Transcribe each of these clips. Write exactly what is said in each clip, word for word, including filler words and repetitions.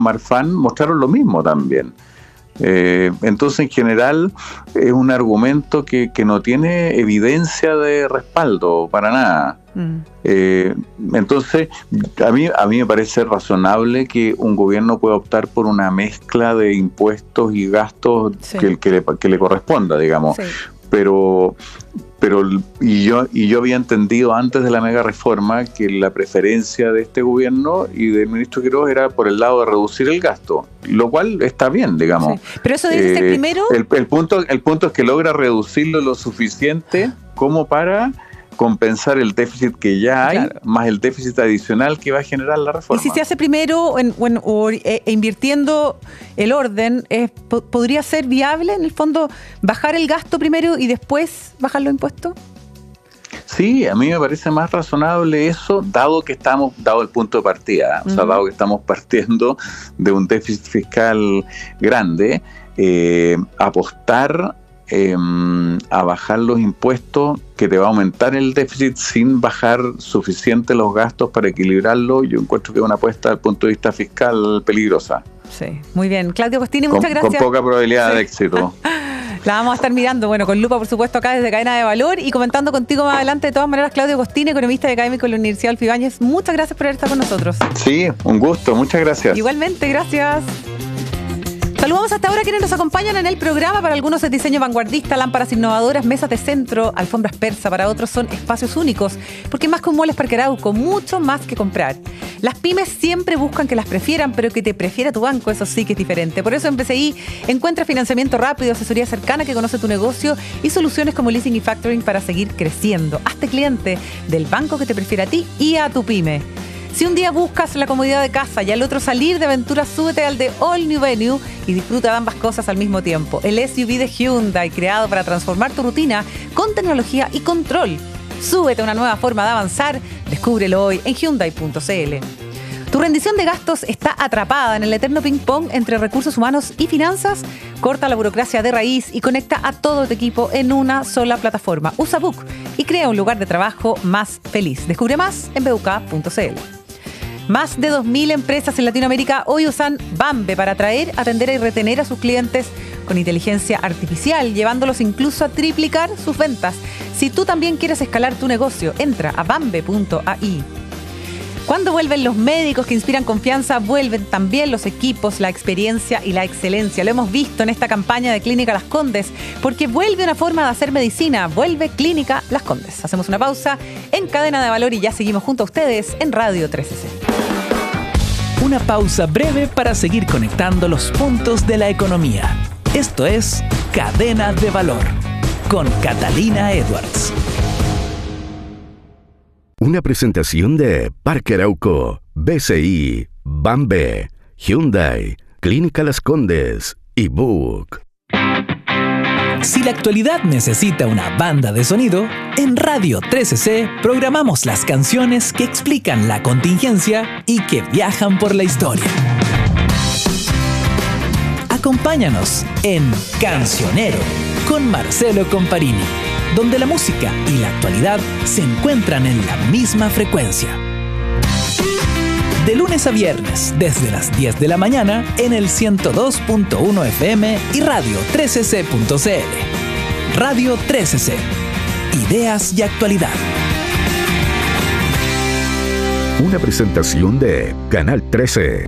Marfan mostraron lo mismo también. Eh, entonces, en general, es un argumento que, que no tiene evidencia de respaldo para nada. Mm. Eh, entonces, a mí, a mí me parece razonable que un gobierno pueda optar por una mezcla de impuestos y gastos sí. que, que, le, que le corresponda, digamos. Sí. Pero... Pero y yo y yo había entendido antes de la mega reforma que la preferencia de este gobierno y del ministro Quiroga era por el lado de reducir el gasto, lo cual está bien, digamos. Sí. Pero eso dice eh, primero. El, el punto el punto es que logra reducirlo lo suficiente como para compensar el déficit que ya hay, claro, más el déficit adicional que va a generar la reforma. Y si se hace primero en, en, o, eh, invirtiendo el orden, eh, po- ¿podría ser viable en el fondo bajar el gasto primero y después bajar los impuestos? Sí, a mí me parece más razonable eso, dado que estamos, dado el punto de partida, uh-huh. o sea, dado que estamos partiendo de un déficit fiscal grande, eh, apostar Eh, a bajar los impuestos, que te va a aumentar el déficit sin bajar suficiente los gastos para equilibrarlo. Yo encuentro que es una apuesta desde el punto de vista fiscal peligrosa. Sí, muy bien. Claudio Costini, muchas con, gracias. Con poca probabilidad sí. de éxito. La vamos a estar mirando, bueno, con lupa, por supuesto, acá desde Cadena de Valor y comentando contigo más adelante. De todas maneras, Claudio Costini, economista y académico de la Universidad Adolfo Ibáñez, muchas gracias por haber estado con nosotros. Sí, un gusto, muchas gracias. Igualmente, gracias. Saludamos hasta ahora a quienes nos acompañan en el programa. Para algunos es diseño vanguardista, lámparas innovadoras, mesas de centro, alfombras persa. Para otros son espacios únicos, porque más que un mall es Parque Arauco, mucho más que comprar. Las pymes siempre buscan que las prefieran, pero que te prefiera tu banco, eso sí que es diferente. Por eso en B C I encuentra financiamiento rápido, asesoría cercana que conoce tu negocio y soluciones como leasing y factoring para seguir creciendo. Hazte cliente del banco que te prefiera a ti y a tu pyme. Si un día buscas la comodidad de casa y al otro salir de aventura, súbete al de All New Venue y disfruta de ambas cosas al mismo tiempo. El S U V de Hyundai, creado para transformar tu rutina con tecnología y control. Súbete a una nueva forma de avanzar. Descúbrelo hoy en Hyundai punto c l. Tu rendición de gastos está atrapada en el eterno ping-pong entre recursos humanos y finanzas. Corta la burocracia de raíz y conecta a todo tu equipo en una sola plataforma. Usa Book y crea un lugar de trabajo más feliz. Descubre más en b u k punto c l. Más de dos mil empresas en Latinoamérica hoy usan Bambe para atraer, atender y retener a sus clientes con inteligencia artificial, llevándolos incluso a triplicar sus ventas. Si tú también quieres escalar tu negocio, entra a bambe punto a i. Cuando vuelven los médicos que inspiran confianza, vuelven también los equipos, la experiencia y la excelencia. Lo hemos visto en esta campaña de Clínica Las Condes, porque vuelve una forma de hacer medicina, vuelve Clínica Las Condes. Hacemos una pausa en Cadena de Valor y ya seguimos junto a ustedes en Radio trece ce. Una pausa breve para seguir conectando los puntos de la economía. Esto es Cadena de Valor con Catalina Edwards. Una presentación de Parque Arauco, B C I, Bambe, Hyundai, Clínica Las Condes y Book. Si la actualidad necesita una banda de sonido, en Radio trece ce programamos las canciones que explican la contingencia y que viajan por la historia. Acompáñanos en Cancionero con Marcelo Comparini, donde la música y la actualidad se encuentran en la misma frecuencia. De lunes a viernes, desde las diez de la mañana, en el ciento dos punto uno F M y radio trece ce punto c l. Radio trece ce. Ideas y actualidad. Una presentación de Canal trece.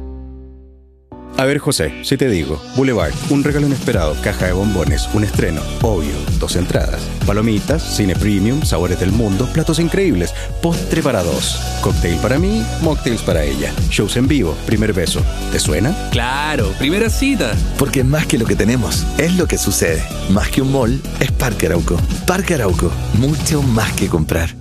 A ver, José, si te digo, Boulevard, un regalo inesperado, caja de bombones, un estreno, obvio, dos entradas, palomitas, cine premium, sabores del mundo, platos increíbles, postre para dos, cóctel para mí, mocktails para ella, shows en vivo, primer beso. ¿Te suena? Claro, primera cita. Porque más que lo que tenemos, es lo que sucede. Más que un mall, es Parque Arauco. Parque Arauco, mucho más que comprar.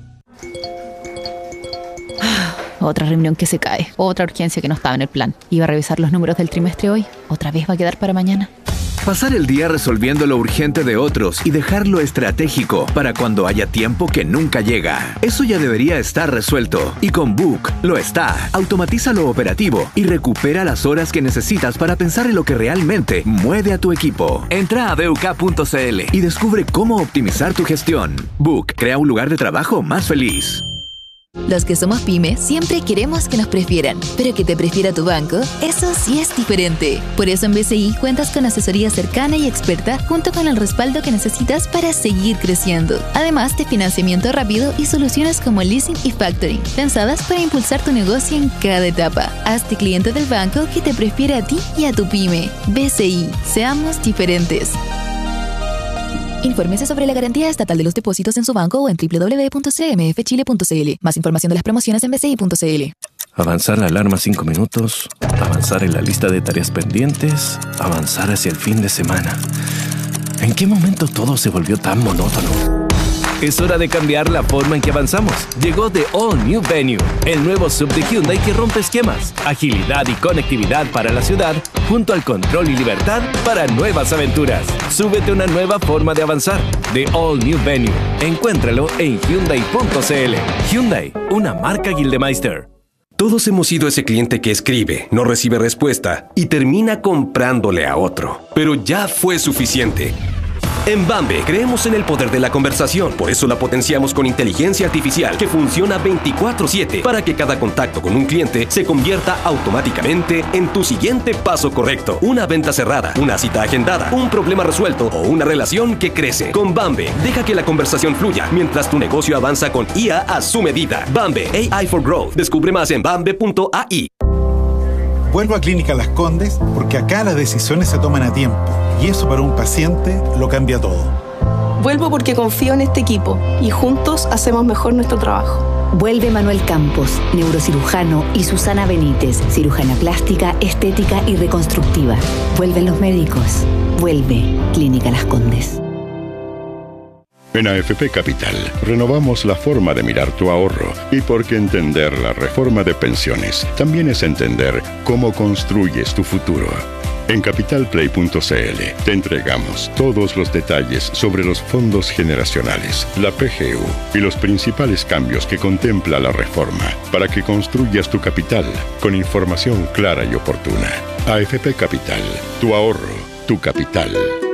Otra reunión que se cae, otra urgencia que no estaba en el plan. Iba a revisar los números del trimestre hoy, otra vez va a quedar para mañana. Pasar el día resolviendo lo urgente de otros y dejar lo estratégico para cuando haya tiempo que nunca llega. Eso ya debería estar resuelto. Y con Book lo está. Automatiza lo operativo y recupera las horas que necesitas para pensar en lo que realmente mueve a tu equipo. Entra a b u k punto c l y descubre cómo optimizar tu gestión. Book crea un lugar de trabajo más feliz. Los que somos pyme siempre queremos que nos prefieran, pero que te prefiera tu banco, eso sí es diferente. Por eso en B C I cuentas con asesoría cercana y experta junto con el respaldo que necesitas para seguir creciendo. Además de financiamiento rápido y soluciones como leasing y factoring, pensadas para impulsar tu negocio en cada etapa. Hazte cliente del banco que te prefiere a ti y a tu pyme. B C I, seamos diferentes. Infórmese sobre la garantía estatal de los depósitos en su banco o en doble u doble u doble u punto c m f chile punto c l. Más información de las promociones en b c i punto c l. Avanzar la alarma cinco minutos, avanzar en la lista de tareas pendientes, avanzar hacia el fin de semana. ¿En qué momento todo se volvió tan monótono? Es hora de cambiar la forma en que avanzamos. Llegó The All New Venue, el nuevo sub de Hyundai que rompe esquemas, agilidad y conectividad para la ciudad, junto al control y libertad para nuevas aventuras. Súbete a una nueva forma de avanzar. The All New Venue. Encuéntralo en hyundai punto c l. Hyundai, una marca Gildemeister. Todos hemos sido ese cliente que escribe, no recibe respuesta y termina comprándole a otro. Pero ya fue suficiente. En Bambe creemos en el poder de la conversación, por eso la potenciamos con inteligencia artificial que funciona veinticuatro siete para que cada contacto con un cliente se convierta automáticamente en tu siguiente paso correcto. Una venta cerrada, una cita agendada, un problema resuelto o una relación que crece. Con Bambe, deja que la conversación fluya mientras tu negocio avanza con I A a su medida. Bambe, A I for Growth. Descubre más en bambe punto a i. Vuelvo a Clínica Las Condes porque acá las decisiones se toman a tiempo y eso para un paciente lo cambia todo. Vuelvo porque confío en este equipo y juntos hacemos mejor nuestro trabajo. Vuelve Manuel Campos, neurocirujano, y Susana Benítez, cirujana plástica, estética y reconstructiva. Vuelven los médicos. Vuelve Clínica Las Condes. En A F P Capital renovamos la forma de mirar tu ahorro y porque entender la reforma de pensiones también es entender cómo construyes tu futuro. En capital play punto c l te entregamos todos los detalles sobre los fondos generacionales, la P G U y los principales cambios que contempla la reforma para que construyas tu capital con información clara y oportuna. A F P Capital, tu ahorro, tu capital.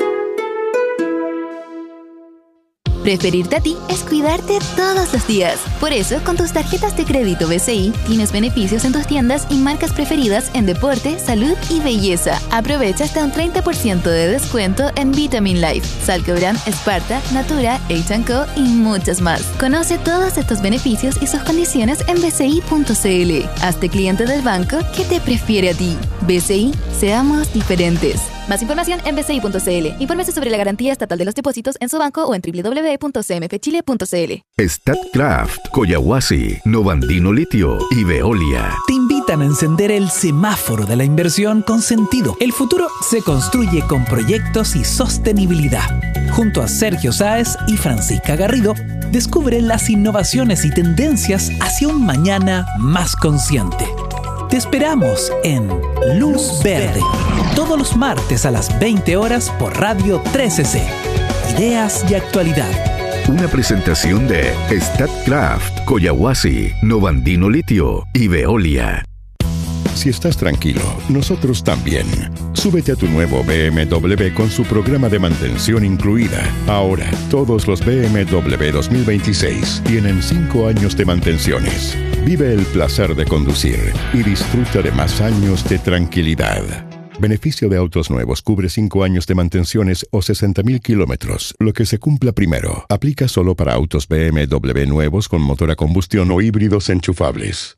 Preferirte a ti es cuidarte todos los días. Por eso, con tus tarjetas de crédito B C I, tienes beneficios en tus tiendas y marcas preferidas en deporte, salud y belleza. Aprovecha hasta un treinta por ciento de descuento en Vitamin Life, Salcobran, Sparta, Natura, H and Co y muchas más. Conoce todos estos beneficios y sus condiciones en b c i punto c l. Hazte cliente del banco que te prefiere a ti. B C I, seamos diferentes. Más información en b c i punto c l. Infórmese sobre la garantía estatal de los depósitos en su banco o en doble u doble u doble u punto c m f chile punto c l. Statkraft, Coyahuasi, Novandino Litio y Veolia te invitan a encender el semáforo de la inversión con sentido. El futuro se construye con proyectos y sostenibilidad. Junto a Sergio Sáez y Francisca Garrido, descubre las innovaciones y tendencias hacia un mañana más consciente. Te esperamos en Luz Verde, todos los martes a las veinte horas por Radio trece C. Ideas y actualidad. Una presentación de Statkraft, Coyahuasi, Novandino Litio y Veolia. Si estás tranquilo, nosotros también. Súbete a tu nuevo B M W con su programa de mantención incluida. Ahora, todos los B M W dos mil veintiséis tienen cinco años de mantenciones. Vive el placer de conducir y disfruta de más años de tranquilidad. Beneficio de autos nuevos cubre cinco años de mantenciones o sesenta mil kilómetros. Lo que se cumpla primero. Aplica solo para autos B M W nuevos con motor a combustión o híbridos enchufables.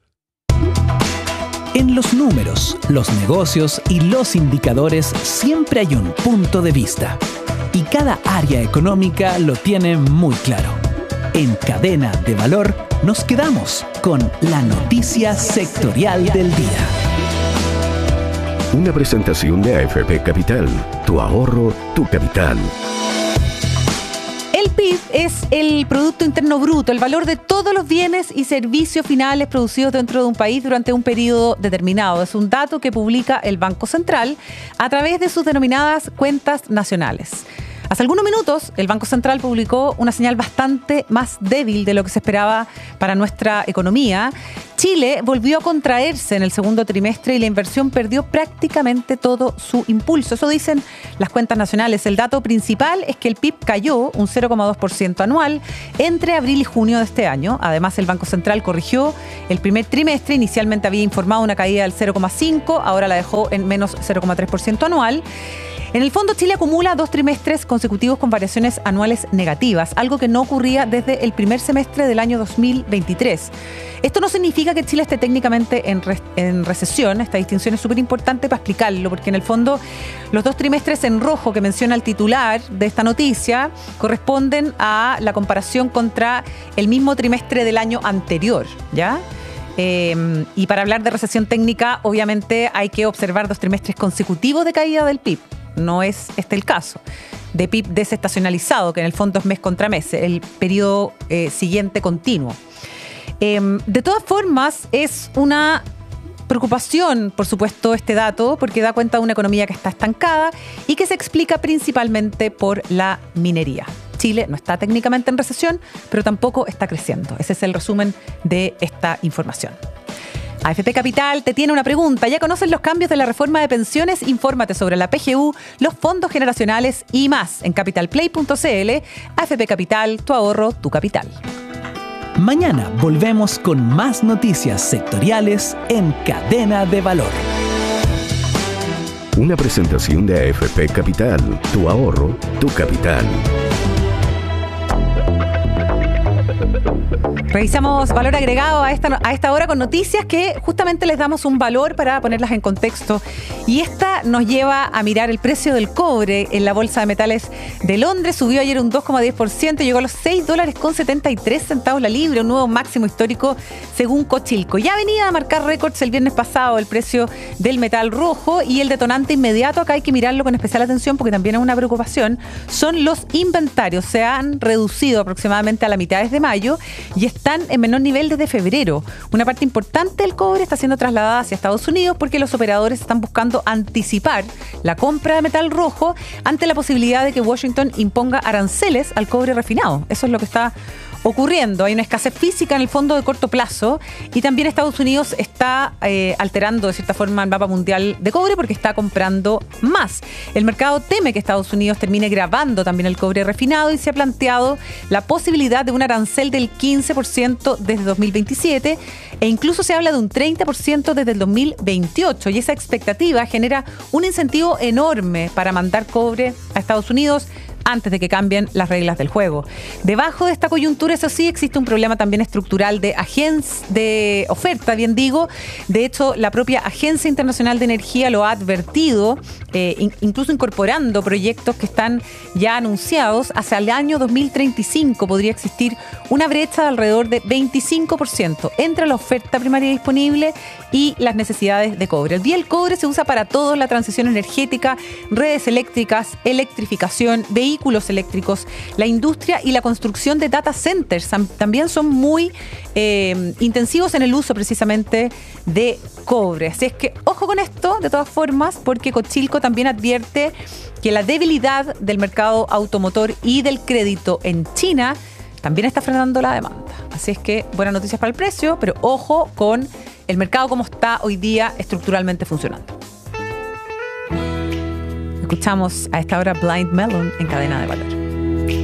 En los números, los negocios y los indicadores siempre hay un punto de vista. Y cada área económica lo tiene muy claro. En Cadena de Valor nos quedamos con la noticia sectorial del día. Una presentación de A F P Capital. Tu ahorro, tu capital. El P I B es el Producto Interno Bruto, el valor de todos los bienes y servicios finales producidos dentro de un país durante un periodo determinado. Es un dato que publica el Banco Central a través de sus denominadas cuentas nacionales. Hace algunos minutos, el Banco Central publicó una señal bastante más débil de lo que se esperaba para nuestra economía Chile volvió a contraerse en el segundo trimestre y la inversión perdió prácticamente todo su impulso. Eso dicen las cuentas nacionales. El dato principal es que el P I B cayó un cero coma dos por ciento anual entre abril y junio de este año. Además, el Banco Central corrigió el primer trimestre. Inicialmente había informado una caída del cero coma cinco por ciento, ahora la dejó en menos cero coma tres por ciento anual. En el fondo, Chile acumula dos trimestres consecutivos con variaciones anuales negativas, algo que no ocurría desde el primer semestre del año dos mil veintitrés. Esto no significa que Chile esté técnicamente en, re- en recesión. Esta distinción es súper importante para explicarlo, porque en el fondo los dos trimestres en rojo que menciona el titular de esta noticia corresponden a la comparación contra el mismo trimestre del año anterior, ¿ya? Eh, y para hablar de recesión técnica, obviamente hay que observar dos trimestres consecutivos de caída del P I B. No es este el caso. De P I B desestacionalizado, que en el fondo es mes contra mes, el periodo eh, siguiente continuo. Eh, de todas formas, es una preocupación, por supuesto, este dato, porque da cuenta de una economía que está estancada y que se explica principalmente por la minería. Chile no está técnicamente en recesión, pero tampoco está creciendo. Ese es el resumen de esta información. A F P Capital te tiene una pregunta. ¿Ya conoces los cambios de la reforma de pensiones? Infórmate sobre la P G U, los fondos generacionales y más en capital play punto c l. A F P Capital, tu ahorro, tu capital. Mañana volvemos con más noticias sectoriales en Cadena de Valor. Una presentación de A F P Capital, tu ahorro, tu capital. Revisamos valor agregado a esta, a esta hora con noticias que justamente les damos un valor para ponerlas en contexto. Y esta nos lleva a mirar el precio del cobre en la Bolsa de Metales de Londres. Subió ayer un dos coma diez por ciento, llegó a los seis dólares con setenta y tres centavos la libra, un nuevo máximo histórico según Cochilco. Ya venía a marcar récords el viernes pasado el precio del metal rojo, y el detonante inmediato, acá hay que mirarlo con especial atención porque también es una preocupación, son los inventarios. Se han reducido aproximadamente a la mitad desde mayo y están en menor nivel desde febrero. Una parte importante del cobre está siendo trasladada hacia Estados Unidos porque los operadores están buscando anticipar la compra de metal rojo ante la posibilidad de que Washington imponga aranceles al cobre refinado. Eso es lo que está ocurriendo. Hay una escasez física en el fondo de corto plazo, y también Estados Unidos está eh, alterando de cierta forma el mapa mundial de cobre porque está comprando más. El mercado teme que Estados Unidos termine grabando también el cobre refinado y se ha planteado la posibilidad de un arancel del quince por ciento desde dos mil veintisiete, e incluso se habla de un treinta por ciento desde el dos mil veintiocho, y esa expectativa genera un incentivo enorme para mandar cobre a Estados Unidos antes de que cambien las reglas del juego. Debajo de esta coyuntura, eso sí, existe un problema también estructural de agencia, de oferta, bien digo. De hecho, la propia Agencia Internacional de Energía lo ha advertido, eh, in, incluso incorporando proyectos que están ya anunciados. Hacia el año dos mil treinta y cinco podría existir una brecha de alrededor de veinticinco por ciento entre la oferta primaria disponible y las necesidades de cobre. El día el cobre se usa para todo: la transición energética, redes eléctricas, electrificación, vehículos vehículos eléctricos, la industria y la construcción de data centers también son muy eh, intensivos en el uso precisamente de cobre. Así es que ojo con esto, de todas formas, porque Cochilco también advierte que la debilidad del mercado automotor y del crédito en China también está frenando la demanda. Así es que buenas noticias para el precio, pero ojo con el mercado como está hoy día estructuralmente funcionando. Escuchamos a esta hora Blind Melon en Cadena de Valor.